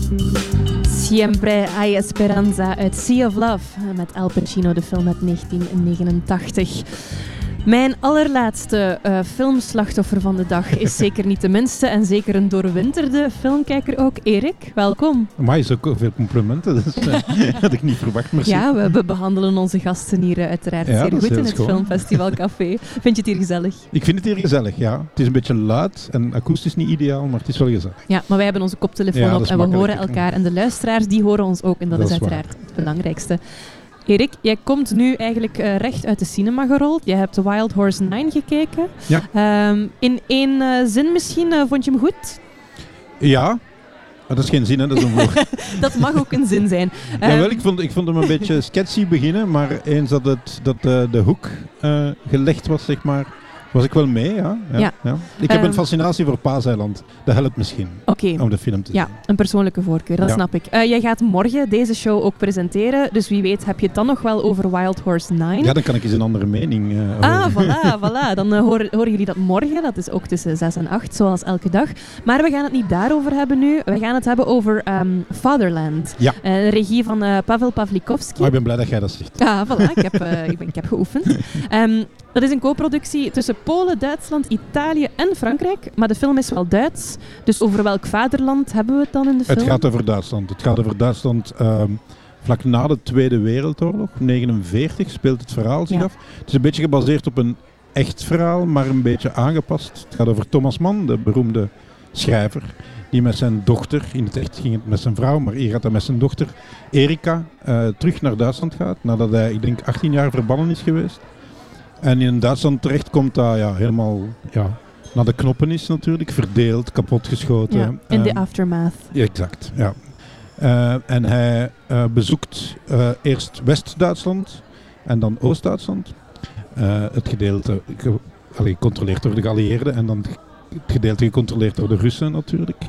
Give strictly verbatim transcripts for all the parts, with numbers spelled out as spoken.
Siempre hay esperanza uit Sea of Love met Al Pacino, de film uit negentien negenentachtig. Mijn allerlaatste uh, filmslachtoffer van de dag is zeker niet de minste en zeker een doorwinterde filmkijker ook. Erik, welkom. Amai, zo veel complimenten, dat uh, had ik niet verwacht. Merci. Ja, we, we behandelen onze gasten hier uh, uiteraard ja, zeer goed in het schoon. Filmfestival Café. Vind je het hier gezellig? Ik vind het hier gezellig, ja. Het is een beetje luid en akoestisch niet ideaal, maar het is wel gezellig. Ja, maar wij hebben onze koptelefoon ja, op en we horen elkaar. En de luisteraars, die horen ons ook en dat, dat is uiteraard waar. Het belangrijkste. Erik, jij komt nu eigenlijk uh, recht uit de cinema gerold. Je hebt Wild Horse nine gekeken. Ja. Um, in één uh, zin misschien, uh, vond je hem goed? Ja. Maar dat is geen zin, hè? Dat is een woord. Dat mag ook een zin zijn. Um, Jawel, ik vond, ik vond hem een beetje sketchy beginnen, maar eens dat, het, dat uh, de hoek uh, gelegd was, zeg maar, was ik wel mee, ja. ja, ja. ja. Ik heb um, een fascinatie voor Paaseiland. Dat helpt misschien okay. om de film te ja, zien. Ja, een persoonlijke voorkeur, dat ja. snap ik. Uh, jij gaat morgen deze show ook presenteren, dus wie weet heb je het dan nog wel over Wild Horse nine. Ja, dan kan ik eens een andere mening uh, Ah, voilà, voilà. Dan uh, horen, horen jullie dat morgen. Dat is ook tussen zes en acht, zoals elke dag. Maar we gaan het niet daarover hebben nu. We gaan het hebben over um, Fatherland. Ja. Uh, de regie van uh, Pavel Pawlikowski. Oh, ik ben blij dat jij dat zegt. Ah, voilà. Ik heb, uh, ik ben, ik heb geoefend. Um, dat is een co-productie tussen Polen, Duitsland, Italië en Frankrijk. Maar de film is wel Duits. Dus over welk vaderland hebben we het dan in de film? Het gaat over Duitsland. Het gaat over Duitsland um, vlak na de Tweede Wereldoorlog. negenenveertig speelt het verhaal zich ja. af. Het is een beetje gebaseerd op een echt verhaal, maar een beetje aangepast. Het gaat over Thomas Mann, de beroemde schrijver, die met zijn dochter, in het echt ging het met zijn vrouw, maar hier gaat hij met zijn dochter Erika uh, terug naar Duitsland gaat, nadat hij, ik denk, achttien jaar verbannen is geweest. En in Duitsland terechtkomt dat ja, helemaal ja, naar de knoppen is natuurlijk, verdeeld, kapotgeschoten. Ja, in de um, aftermath. Ja, exact, ja. Uh, en hij uh, bezoekt uh, eerst West-Duitsland en dan Oost-Duitsland. Uh, het gedeelte ge, allee, gecontroleerd door de geallieerden en dan het gedeelte gecontroleerd door de Russen natuurlijk.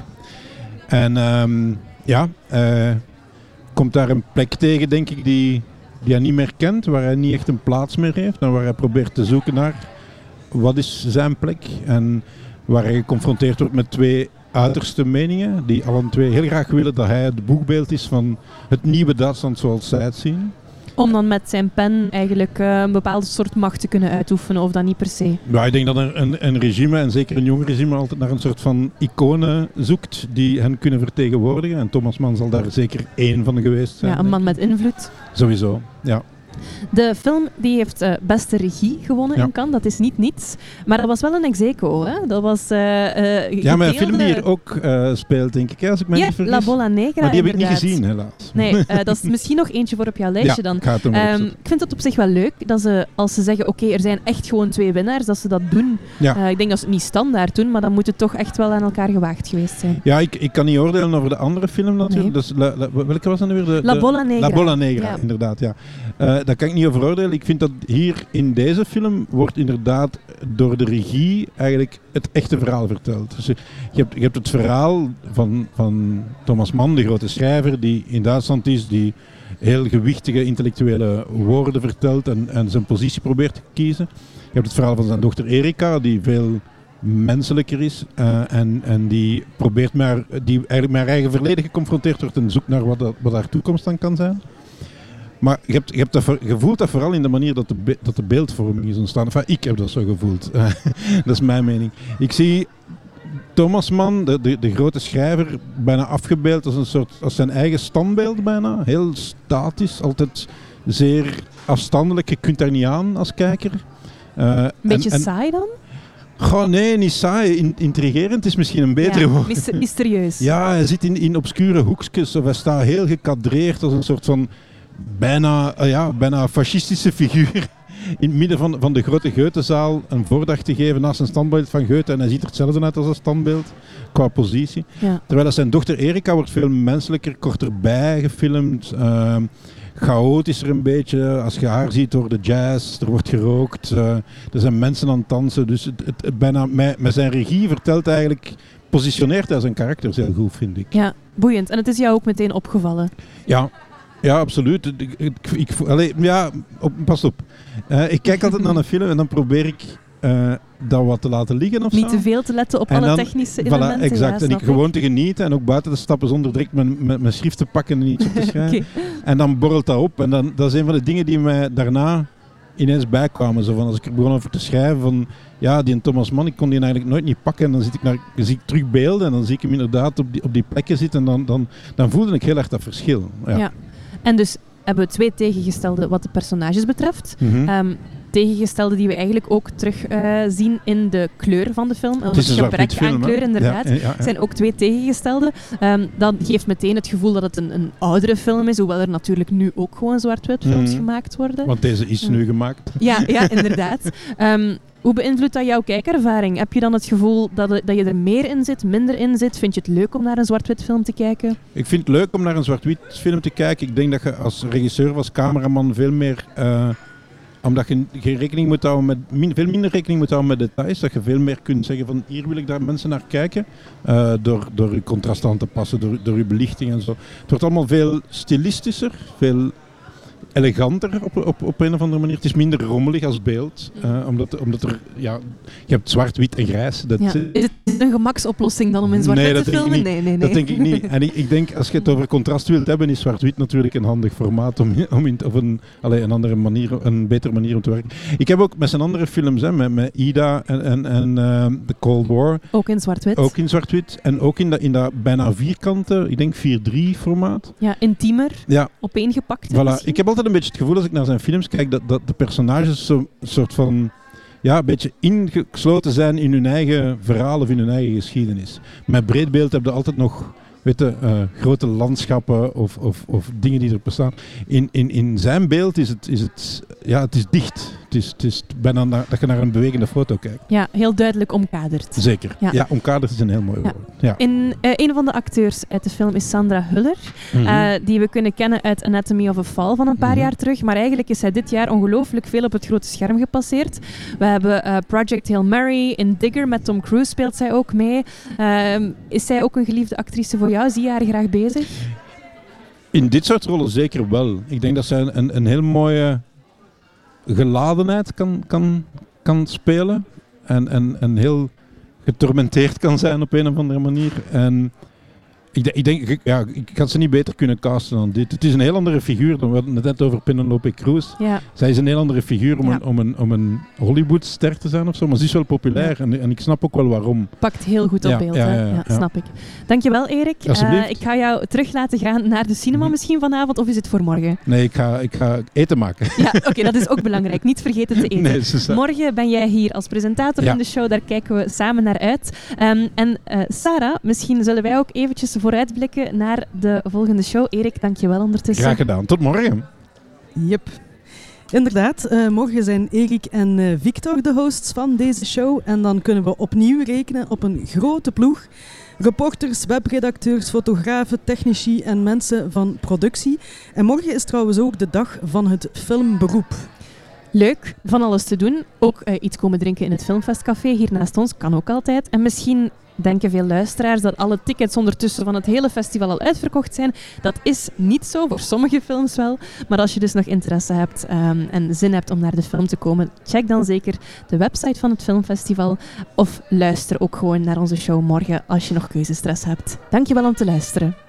En um, ja, uh, komt daar een plek tegen, denk ik, die... die hij niet meer kent, waar hij niet echt een plaats meer heeft en waar hij probeert te zoeken naar wat is zijn plek en waar hij geconfronteerd wordt met twee uiterste meningen die allen twee heel graag willen dat hij het boegbeeld is van het nieuwe Duitsland zoals zij het zien. Om dan met zijn pen eigenlijk uh, een bepaalde soort macht te kunnen uitoefenen, of dat niet per se? Ja, ik denk dat een, een, een regime, en zeker een jong regime, altijd naar een soort van iconen zoekt die hen kunnen vertegenwoordigen. En Thomas Mann zal daar zeker één van geweest zijn. Ja, een man met invloed. Sowieso, ja. De film die heeft uh, beste regie gewonnen ja. in Cannes, dat is niet niets. Maar dat was wel een ex aequo, hè? Dat was uh, uh, ja, maar een film die hier ook uh, speelt, denk ik, hè, als ik me ja, niet vergis. La Bolla Negra, maar die heb inderdaad. ik niet gezien, helaas. Nee, uh, dat is misschien nog eentje voor op jouw lijstje ja, dan. Ga het hem um, ik vind het op zich wel leuk dat ze, als ze zeggen, oké, okay, er zijn echt gewoon twee winnaars, dat ze dat doen. Ja. Uh, ik denk dat ze het niet standaard doen, maar dan moet het toch echt wel aan elkaar gewaagd geweest zijn. Ja, ik, ik kan niet oordelen over de andere film natuurlijk. Nee. Dus, la, la, welke was dat nu weer? De, La de, Bolla Negra. La Bolla Negra, ja. inderdaad, ja. Uh, daar kan ik niet over oordelen. Ik vind dat hier in deze film wordt inderdaad door de regie eigenlijk het echte verhaal verteld. Dus je, hebt, je hebt het verhaal van, van Thomas Mann, de grote schrijver, die in Duitsland is, die heel gewichtige intellectuele woorden vertelt en, en zijn positie probeert te kiezen. Je hebt het verhaal van zijn dochter Erika, die veel menselijker is uh, en, en die probeert maar, die eigenlijk met haar eigen verleden geconfronteerd wordt en zoekt naar wat, dat, wat haar toekomst dan kan zijn. Maar je, hebt, je, hebt dat, je voelt dat vooral in de manier dat de, be, dat de beeldvorming is ontstaan. Enfin, ik heb dat zo gevoeld. Dat is mijn mening. Ik zie Thomas Mann, de, de, de grote schrijver, bijna afgebeeld als, een soort, als zijn eigen standbeeld bijna. Heel statisch, altijd zeer afstandelijk. Je kunt daar niet aan als kijker. Uh, een beetje en, en, saai dan? Goh, nee, niet saai. In, intrigerend is misschien een betere ja, woord. Mysterieus. Ja, hij zit in, in obscure hoekjes of hij staat heel gekadreerd als een soort van bijna, uh, ja, bijna fascistische figuur in het midden van, van de grote Goethezaal een voordracht te geven naast een standbeeld van Goethe. En hij ziet er hetzelfde uit als een standbeeld qua positie. Ja. Terwijl dat zijn dochter Erika wordt veel menselijker, korter bij gefilmd. Uh, chaotischer een beetje. Als je haar ziet door de jazz, er wordt gerookt. Uh, er zijn mensen aan het dansen. Dus het, het, het bijna, met, met zijn regie vertelt eigenlijk, positioneert hij zijn karakter heel goed, vind ik. Ja, boeiend. En het is jou ook meteen opgevallen? Ja. Ja, absoluut. Ik, ik, ik, allee, ja, op, pas op. Uh, ik kijk altijd naar een film en dan probeer ik uh, dat wat te laten liggen of Niet zo. te veel te letten op en alle dan, technische voilà, elementen. exact. Ja, en ik gewoon te genieten en ook buiten te stappen zonder direct mijn, mijn, mijn schrift te pakken en iets op te schrijven. Okay. En dan borrelt dat op. En dan, dat is een van de dingen die mij daarna ineens bijkwamen. Zo van als ik er begon over te schrijven van ja, die Thomas Mann, ik kon die eigenlijk nooit niet pakken. En dan zit ik naar, zie ik terug beelden en dan zie ik hem inderdaad op die, op die plekken zitten. En dan, dan, dan voelde ik heel erg dat verschil. Ja. Ja. En dus hebben we twee tegengestelde wat de personages betreft. Mm-hmm. Um, tegengestelde die we eigenlijk ook terug uh, zien in de kleur van de film. Het is een gebrek film, aan kleur, inderdaad. Ja, ja, ja. Het zijn ook twee tegengestelde. Um, dat geeft meteen het gevoel dat het een, een oudere film is, hoewel er natuurlijk nu ook gewoon zwart-wit films mm. gemaakt worden. Want deze is uh. nu gemaakt. Ja, ja inderdaad. Um, hoe beïnvloedt dat jouw kijkervaring? Heb je dan het gevoel dat, dat je er meer in zit, minder in zit? Vind je het leuk om naar een zwart-wit film te kijken? Ik vind het leuk om naar een zwart-wit film te kijken. Ik denk dat je als regisseur, als cameraman veel meer... Uh, omdat je geen rekening moet houden met, min, veel minder rekening moet houden met details. Dat je veel meer kunt zeggen van hier wil ik daar mensen naar kijken. Uh, door, door je contrast aan te passen, door, door je belichting en zo. Het wordt allemaal veel stilistischer, veel eleganter op, op, op een of andere manier. Het is minder rommelig als beeld. Uh, omdat, omdat er, ja, je hebt zwart, wit en grijs. Dat, ja. Is het een gemaksoplossing dan om in zwart-wit nee, te filmen? Nee, nee, nee, nee. Dat denk ik niet. En ik, ik denk, als je het over contrast wilt hebben, is zwart-wit natuurlijk een handig formaat om, om in, of een, allez, een andere manier, een betere manier om te werken. Ik heb ook met zijn andere films, hè, met, met Ida en, en, en uh, The Cold War. Ook in zwart-wit. Ook in zwart-wit. En ook in dat, in dat bijna vierkante, ik denk vier drie formaat. Ja, intiemer. Ja. Opeengepakt. Voilà. Ik heb altijd een beetje het gevoel als ik naar zijn films kijk, dat, dat de personages zo'n soort van... Ja, een beetje ingesloten zijn in hun eigen verhaal of in hun eigen geschiedenis. Met breed beeld heb je altijd nog weet je, uh, grote landschappen of, of, of dingen die er bestaan. In, in, in zijn beeld is het, is het, ja, het is dicht. Het is, het is bijna naar, dat je naar een bewegende foto kijkt. Ja, heel duidelijk omkaderd. Zeker. Ja, ja omkaderd is een heel mooi ja. woord. Ja. In, uh, een van de acteurs uit de film is Sandra Huller, mm-hmm. uh, die we kunnen kennen uit Anatomy of a Fall van een paar mm-hmm. jaar terug. Maar eigenlijk is zij dit jaar ongelooflijk veel op het grote scherm gepasseerd. We hebben uh, Project Hail Mary, in Digger met Tom Cruise speelt zij ook mee. Uh, is zij ook een geliefde actrice voor jou? Zie je haar graag bezig? In dit soort rollen zeker wel. Ik denk dat zij een, een heel mooie geladenheid kan, kan, kan spelen. En, en, en heel getormenteerd kan zijn op een of andere manier. En ik, ik denk, ja, ik had ze niet beter kunnen casten dan dit. Het is een heel andere figuur dan we hadden het net over Penelope Cruz. Ja. Zij is een heel andere figuur om, ja. een, om, een, om een Hollywood-ster te zijn of zo, maar ze is wel populair ja. en, en ik snap ook wel waarom. Pakt heel goed op ja, beeld, ja, hè? ja, ja, ja, ja. snap ik. Dankjewel, Erik. Uh, ik ga jou terug laten gaan naar de cinema mm-hmm. misschien vanavond, of is het voor morgen? Nee, ik ga, ik ga eten maken. Ja, oké, okay, dat is ook belangrijk. Niet vergeten te eten. Nee, morgen ben jij hier als presentator ja. in de show, daar kijken we samen naar uit. Um, en uh, Sarah, misschien zullen wij ook eventjes vooruitblikken naar de volgende show. Erik, dank je wel ondertussen. Graag gedaan. Tot morgen. Yep. Inderdaad, uh, morgen zijn Erik en uh, Victor de hosts van deze show. En dan kunnen we opnieuw rekenen op een grote ploeg. Reporters, webredacteurs, fotografen, technici en mensen van productie. En morgen is trouwens ook de dag van het filmberoep. Leuk, van alles te doen. Ook uh, iets komen drinken in het Filmfestcafé hier naast ons, kan ook altijd. En misschien denken veel luisteraars dat alle tickets ondertussen van het hele festival al uitverkocht zijn. Dat is niet zo, voor sommige films wel. Maar als je dus nog interesse hebt um, en zin hebt om naar de film te komen, check dan zeker de website van het Filmfestival of luister ook gewoon naar onze show morgen als je nog keuzestress hebt. Dankjewel om te luisteren.